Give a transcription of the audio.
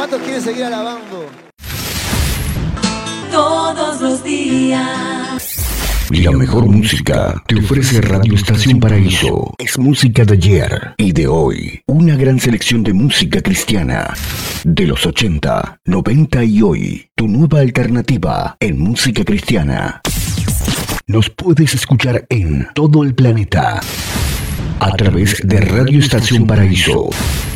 ¿Cuántos quieren seguir alabando? Todos los días. La mejor música te ofrece Radio Estación Paraíso. Es música de ayer y de hoy. Una gran selección de música cristiana. De los 80, 90 y hoy. Tu nueva alternativa en música cristiana. Nos puedes escuchar en todo el planeta a través de Radio Estación Paraíso.